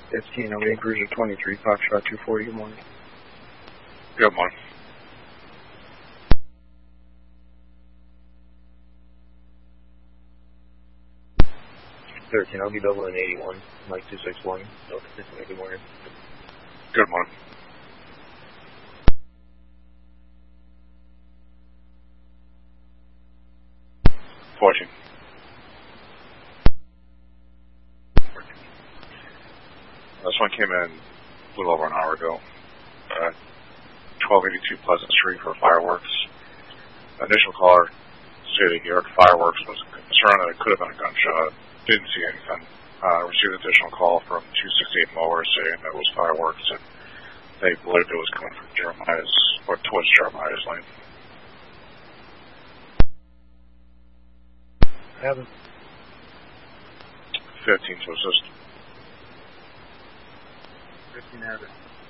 15, I'm in Cruiser 23, Foxtrot 240, good morning. Good morning. I'll be double in 81, Mike 261, Delta 50, good morning. Good morning. This one came in a little over an hour ago. 1282 Pleasant Street for fireworks. Initial caller stated he heard fireworks, was concerned that it could have been a gunshot. Didn't see anything. Received an additional call from 268 Mower saying that it was fireworks, and they believed it was coming from Jeremiah's, or towards Jeremiah's lane. Have it. 15 to assist. 15 have it.